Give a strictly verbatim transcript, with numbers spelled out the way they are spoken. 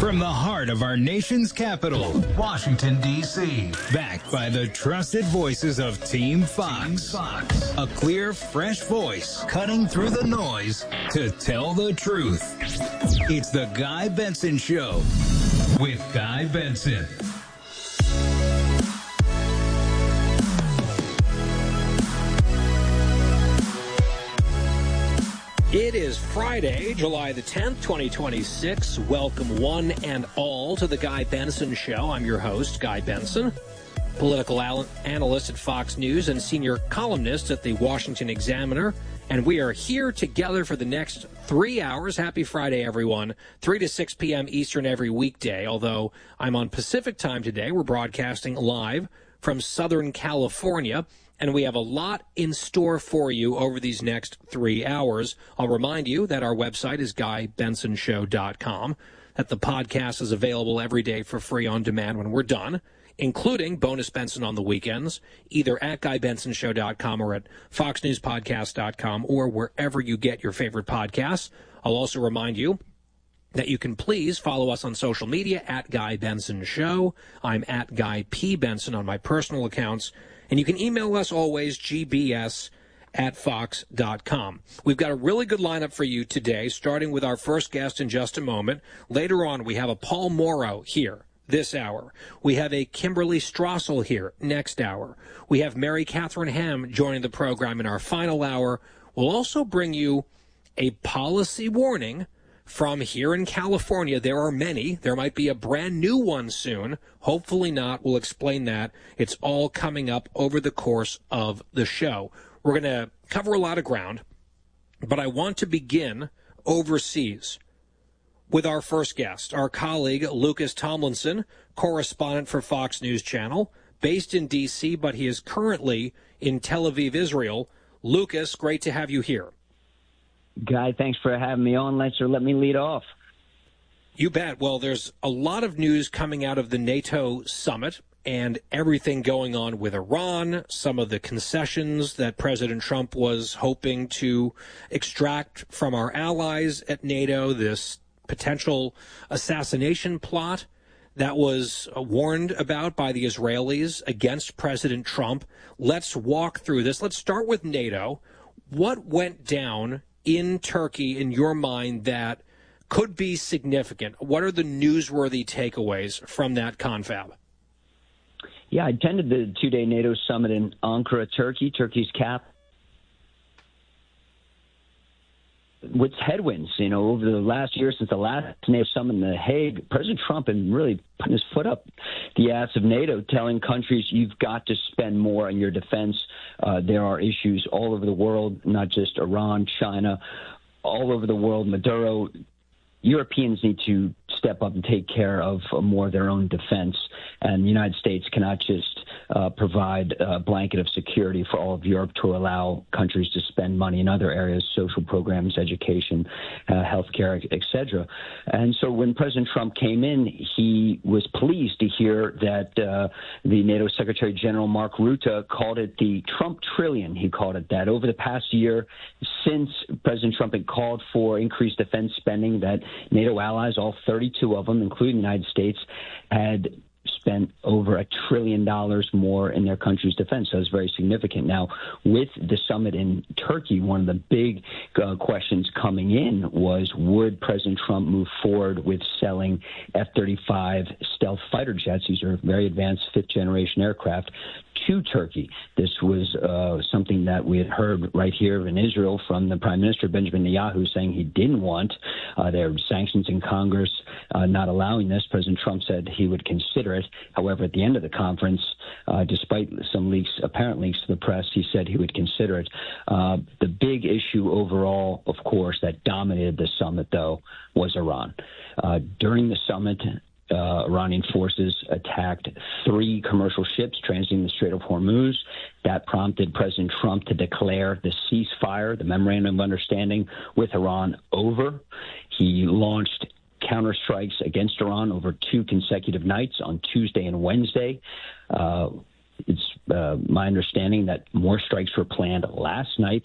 From the heart of our nation's capital, Washington, D C Backed by the trusted voices of Team Fox. Team Fox. A clear, fresh voice cutting through the noise to tell the truth. It's the Guy Benson Show with Guy Benson. It is Friday, July the tenth, twenty twenty-six. Welcome one and all to the Guy Benson Show. I'm your host, Guy Benson, political analyst at Fox News and senior columnist at the Washington Examiner. And we are here together for the next three hours. Happy Friday, everyone. three to six p.m. Eastern every weekday. Although I'm on Pacific time today, we're broadcasting live from Southern California. And we have a lot in store for you over these next three hours. I'll remind you that our website is guy benson show dot com, that the podcast is available every day for free on demand when we're done, including Bonus Benson on the weekends, either at guy benson show dot com or at fox news podcast dot com or wherever you get your favorite podcasts. I'll also remind you that you can please follow us on social media at Guy Benson Show. I'm at Guy P. Benson on my personal accounts. And you can email us always, g b s at fox dot com. We've got a really good lineup for you today, starting with our first guest in just a moment. Later on, we have a Paul Mauro here this hour. We have a Kimberly Strassel here next hour. We have Mary Catherine Ham joining the program in our final hour. We'll also bring you a policy warning from here in California. There are many. There might be a brand new one soon. Hopefully not. We'll explain that. It's all coming up over the course of the show. We're going to cover a lot of ground, but I want to begin overseas with our first guest, our colleague Lucas Tomlinson, correspondent for Fox News Channel, based in D C, but he is currently in Tel Aviv, Israel. Lucas, great to have you here. Guy, thanks for having me on. Let's let me lead off. You bet. Well, there's a lot of news coming out of the NATO summit and everything going on with Iran, some of the concessions that President Trump was hoping to extract from our allies at NATO, this potential assassination plot that was warned about by the Israelis against President Trump. Let's walk through this. Let's start with NATO. What went down in Turkey, in your mind, that could be significant? What are the newsworthy takeaways from that confab? Yeah, I attended the two-day NATO summit in Ankara, Turkey, Turkey's cap. With headwinds, you know, over the last year since the last NATO summit in The Hague, President Trump had really putting his foot up the ass of NATO, telling countries you've got to spend more on your defense. Uh, there are issues all over the world, not just Iran, China, all over the world. Maduro, Europeans need to step up and take care of uh, more of their own defense. And the United States cannot just uh, provide a blanket of security for all of Europe to allow countries to spend money in other areas, social programs, education, uh, healthcare, et cetera. And so when President Trump came in, he was pleased to hear that uh, the NATO Secretary General Mark Rutte called it the Trump trillion. He called it that. Over the past year, since President Trump had called for increased defense spending, that NATO allies, all thirty-two of them, including the United States, had spent over a trillion dollars more in their country's defense. So it's very significant. Now, with the summit in Turkey, one of the big uh, questions coming in was, would President Trump move forward with selling F thirty-five stealth fighter jets? These are very advanced fifth-generation aircraft to Turkey. This was uh, something that we had heard right here in Israel from the Prime Minister, Benjamin Netanyahu, saying he didn't want. Uh, there were sanctions in Congress uh, not allowing this. President Trump said he would consider it. However, at the end of the conference, uh, despite some leaks, apparent leaks to the press, he said he would consider it. Uh, the big issue overall, of course, that dominated the summit, though, was Iran. Uh, during the summit, Uh, Iranian forces attacked three commercial ships transiting the Strait of Hormuz. That prompted President Trump to declare the ceasefire, the memorandum of understanding with Iran, over. He launched counterstrikes against Iran over two consecutive nights on Tuesday and Wednesday. Uh, it's uh, my understanding that more strikes were planned last night